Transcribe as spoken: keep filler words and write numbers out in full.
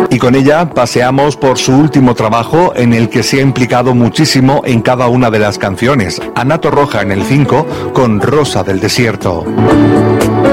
Y con ella paseamos por su último trabajo en el que se ha implicado muchísimo en cada una de las canciones. Ana Torroja en el cinco con Rosa del Desierto.